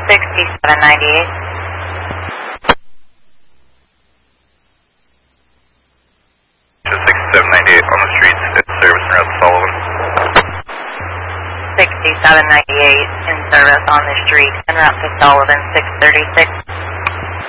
6798. 6798 on the streets in service and route Sullivan. 6798 in service on the street en route to Sullivan 636.